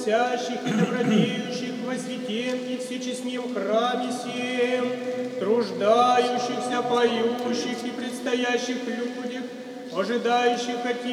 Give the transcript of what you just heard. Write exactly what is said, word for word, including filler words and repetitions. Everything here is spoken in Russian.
просящих и добродеющих во святем и всечестнем храме сем, труждающихся, поющих и предстоящих людях, ожидающих от Тебя